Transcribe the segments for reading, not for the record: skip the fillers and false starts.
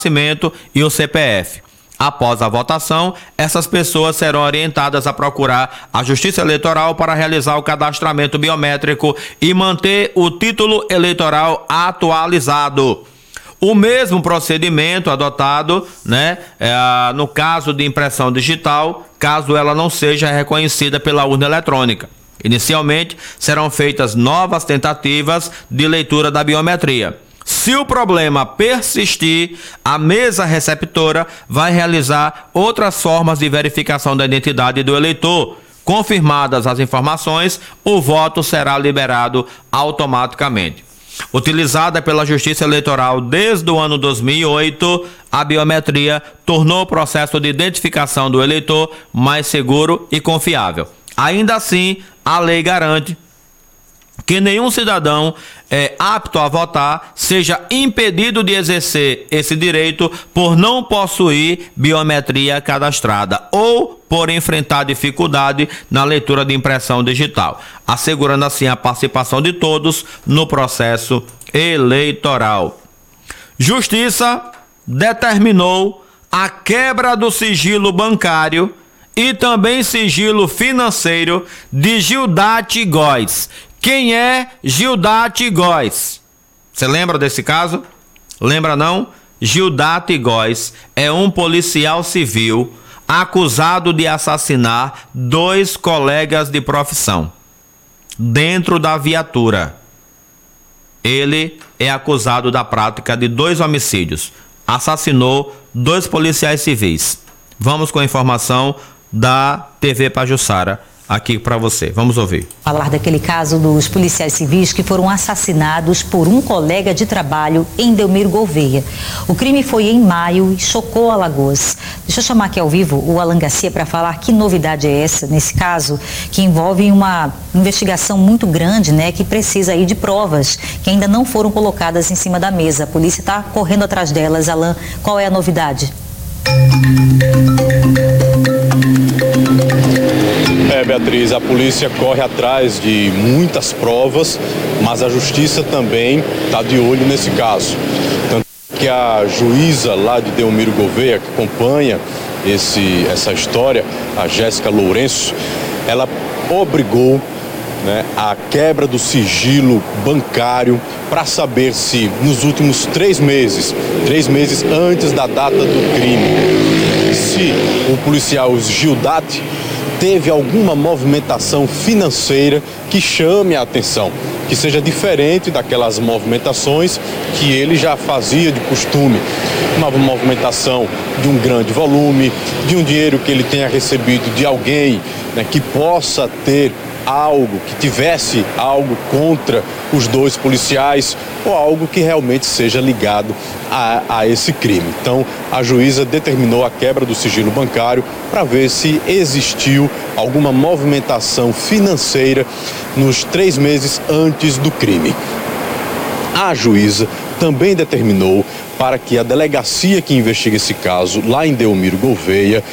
nascimento e o CPF. Após a votação, essas pessoas serão orientadas a procurar a Justiça Eleitoral para realizar o cadastramento biométrico e manter o título eleitoral atualizado. O mesmo procedimento adotado, no caso de impressão digital, caso ela não seja reconhecida pela urna eletrônica. Inicialmente, serão feitas novas tentativas de leitura da biometria. Se o problema persistir, a mesa receptora vai realizar outras formas de verificação da identidade do eleitor. Confirmadas as informações, o voto será liberado automaticamente. Utilizada pela Justiça Eleitoral desde o ano 2008, a biometria tornou o processo de identificação do eleitor mais seguro e confiável. Ainda assim, a lei garante que nenhum cidadão apto a votar seja impedido de exercer esse direito por não possuir biometria cadastrada ou por enfrentar dificuldade na leitura de impressão digital, assegurando assim a participação de todos no processo eleitoral. Justiça determinou a quebra do sigilo bancário e também sigilo financeiro de Gildate Góes. Quem é Gildate Góes? Você lembra desse caso? Lembra não? Gildate Góes é um policial civil acusado de assassinar 2 colegas de profissão dentro da viatura. Ele é acusado da prática de 2 homicídios. Assassinou 2 policiais civis. Vamos com a informação da TV Pajuçara aqui para você. Vamos ouvir. Falar daquele caso dos policiais civis que foram assassinados por um colega de trabalho em Delmiro Gouveia. O crime foi em maio e chocou Alagoas. Deixa eu chamar aqui ao vivo o Alan Garcia para falar que novidade é essa nesse caso, que envolve uma investigação muito grande, que precisa aí de provas que ainda não foram colocadas em cima da mesa. A polícia está correndo atrás delas. Alan, qual é a novidade? Beatriz, a polícia corre atrás de muitas provas, mas a justiça também está de olho nesse caso. Tanto que a juíza lá de Delmiro Gouveia, que acompanha essa história, a Jéssica Lourenço, ela obrigou a quebra do sigilo bancário para saber se nos últimos 3 meses antes da data do crime, se o policial Gildate teve alguma movimentação financeira que chame a atenção, que seja diferente daquelas movimentações que ele já fazia de costume. Uma movimentação de um grande volume, de um dinheiro que ele tenha recebido de alguém que possa ter algo, que tivesse algo contra os 2 policiais ou algo que realmente seja ligado a esse crime. Então, a juíza determinou a quebra do sigilo bancário para ver se existiu alguma movimentação financeira nos 3 meses antes do crime. A juíza também determinou para que a delegacia que investiga esse caso, lá em Delmiro Gouveia,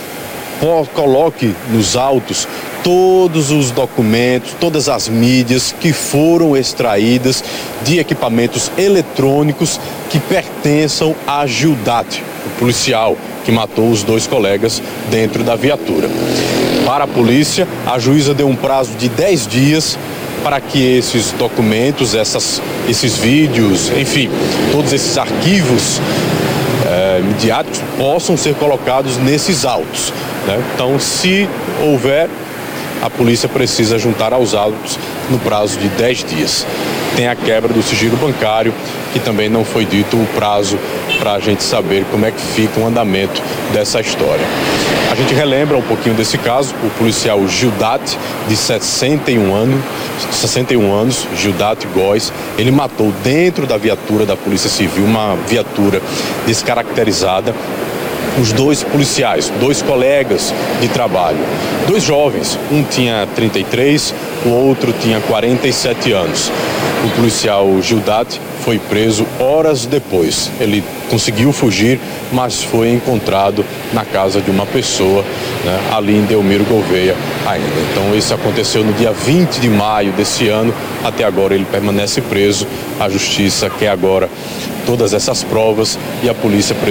coloque nos autos todos os documentos, todas as mídias que foram extraídas de equipamentos eletrônicos que pertençam a Gildate, o policial que matou os 2 colegas dentro da viatura. Para a polícia, a juíza deu um prazo de 10 dias para que esses documentos, esses vídeos, enfim, todos esses arquivos midiáticos possam ser colocados nesses autos. Então, se houver, a polícia precisa juntar aos autos no prazo de 10 dias. Tem a quebra do sigilo bancário, que também não foi dito o prazo para a gente saber como é que fica o andamento dessa história. A gente relembra um pouquinho desse caso, o policial Gildate, de 61 anos, Gildate Góes, ele matou dentro da viatura da Polícia Civil, uma viatura descaracterizada, os dois policiais, dois colegas de trabalho, dois jovens, um tinha 33, o outro tinha 47 anos. O policial Gildati foi preso horas depois. Ele conseguiu fugir, mas foi encontrado na casa de uma pessoa, né, ali em Delmiro Gouveia ainda. Então isso aconteceu no dia 20 de maio desse ano. Até agora ele permanece preso. A justiça quer agora todas essas provas e a polícia